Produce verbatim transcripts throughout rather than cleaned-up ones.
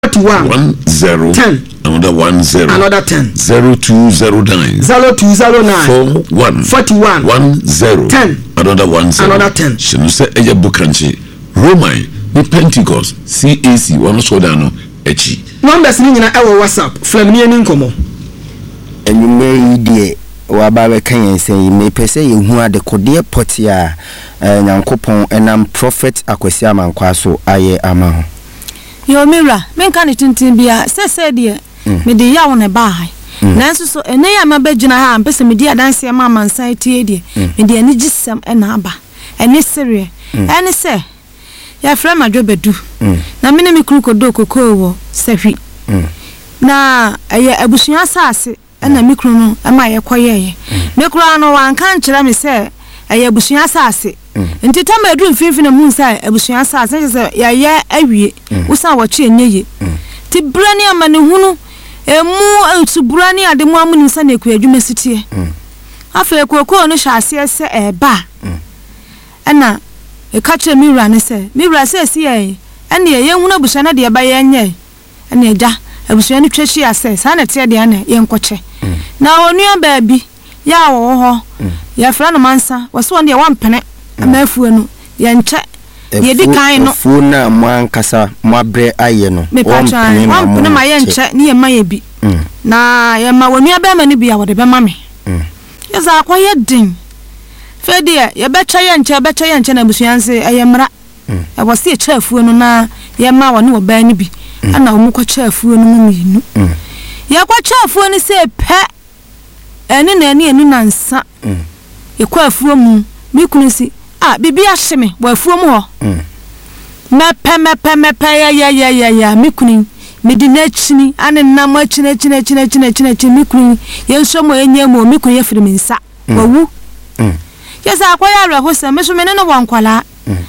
forty-one one zero ten another one zero another ten zero two zero nine zero two zero nine four one forty-one one zero ten another one zero another ten. Shinu se eya bukanchi Roman ni Pentecost C A C one so da no echi. Numbers ni nyina ewo WhatsApp flamnie ni nkomo. Enyume yi de wa ba be kan yensen yi me pese ye hu ade kode poti a Nyankopon enam prophet Akwasi Amankwa so aye ama ho. Yo mira men kan tintin bia sese de me de yawo ne ba hai. Nanso so ene ya mabagina ha mpese me de adanse ma mansan tie de me de ani gisem ena aba. Ene sere ene se ya fra madwo bedu na me ne me kuru kodo kokoo wo sahwi na eye abusuya asase ena me kuru no ama ye koyeye me kuru ano wan kan kire me se eye abusuya asase nti tama edu mfimfini mu nsa abusuya asase se ya ye awie usa wo chi enyeye ti brani amane hunu emu etuburani ade mu amuni nsa na eku adwuma sitie afa kokoo no hyase se eba ena e kache mira ne se mira se si ye ene ye hunu abusuya na de ba ye nye ene eja abusuya ni twehyi ase sa na tie de ane ye nkoche na onua baabi ya wo ho ya fra no mansa wose won de wampene amafuo no ye nche ye di kan no fu na mwankasa mwabre aye no wampene wampene ma ye nche ne ye ma ye bi na ye ma onua ba ma ni bia wo de be ma me ye za akwaye din fede ye becha ye nche becha ye nche na abusuya nse eye mra e wose e chafuo no na ye ma wo ne wo ba ni bi ana omu kwa chafuo no mu minu ye kwa chafuo ni se pe eni na eni enu na nsa ye kwa afuo mu mi kunu si ah bibi ahye me wa afuo mu ho mepe mepe mepe ya ya ya ya ya mi kunu mi di na chini ane na ma chini chini chini chini chini chini mi kunu ye nso mo enye mo mi kunu ye firi mi nsa wa wu ye sa kwa ya reho se me so me ne no wankwala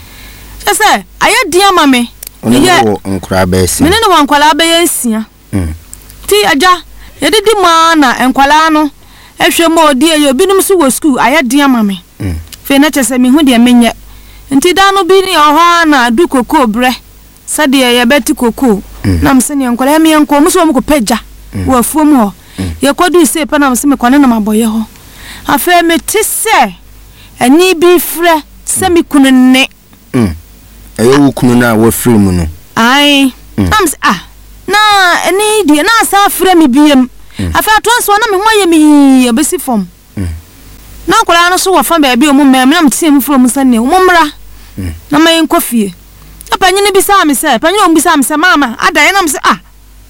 ye se aye dia ma me ye nkura ba esi me ne no wankwala ba ye nsia ti aja ye didi ma na enkwala no ehwe mo odi e obinum so wo school aye dia ma me fe na chese me hu de menye nti da no bi ni oho na du koko bre sade ye beti koko na mse ne enkwala me enko mo so mo ko peja wo afuo mu ho ye kodu se pa na mse me kwane na maboye ho afa me tise ani bi frɛ se me kunu ne mm ayo wo kunu na wo frɛ mu no ai am ah na ani die na sa frɛ me biem afa to so na me ho ye me obesi fom na kwala no so wo fa ba bi o mu me na mtie mu frɛ mu sane o mmra na mayin kofie na panyine bi sa me se panyine o bi sa me se mama ada ye na me se ah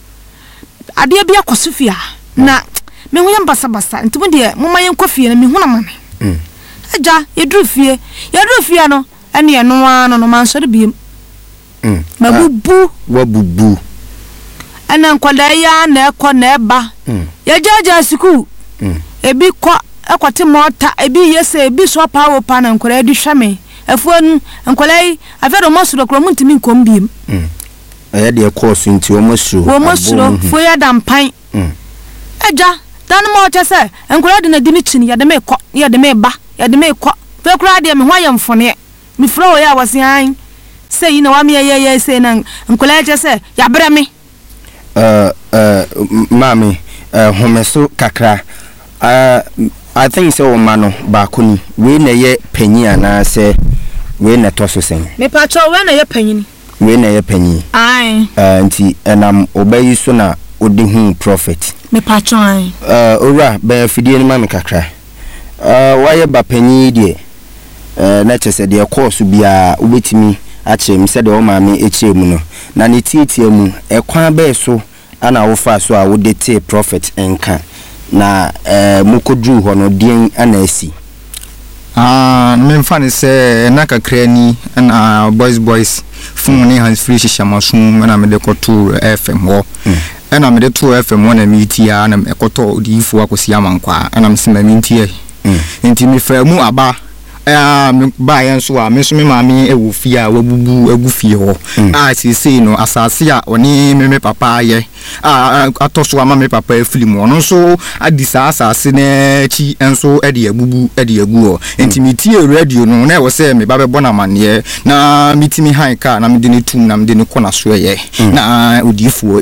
ade bi akosofia na me ho ye mbasa basa ntumu de mu mayin kofie na me hu na mame aja yedru fie yedru fie no ene ye no ano no man so de biem mm mabubu wabubu ana nkwada ya na ekọ na eba ye jaja school ebi kọ ekwate mota ebi yese ebi so pawo pa na nkwada di hwame afuan nkwada yi afedo mosuro kro muntimi nkom biem mm aye de course nti o mosuro wo mosuro fo ya dampan mm aja dan mo chese nkwada de na di ni chini ya de me kọ ya de me ba ya de me kọ fe kura de me ho ya mfone mi fro ya wase han say na wa me ye ye say na nkwada chese ya bere me uh uh mami uh homeso kakra uh I think so mano ba kuni we na ye panyi ana se we na to so sen me pacho we na ye panyi we na ye panyi ai uh nti enam obayi so na odi hu prophet me pacho ai uh ora ba fidie ni mami kakra uh wa ye ba panyi die uh na chese de course bia obetimi ache mi se de o maami eche mu no na ne tietie mu ekwan ba so ana wo fa so a wo de te prophet enka na eh mukodru ho no den ana asi ah me fa ne se na kakra ni na boys boys fun ni hans free shishamasum na me de koto F M ho na me de to F M ho na me tia na me koto odiifo Akwasi Amankwa na me se ma me ntie nti me fa mu aba eh me ba yen so a me so me maami e wo fie a wabubu agu fie ho a si sei no asase a oni me me papa ye a atɔ so ama me papa afili mu ɔno nso adi saa asase na chi enso e de abubu e de agu ho enti metie radio no na e wo se me ba bɛbɔ na maneɛ na mitimi han ka na me de ne tum na me de ne kɔ na so ye na odiifo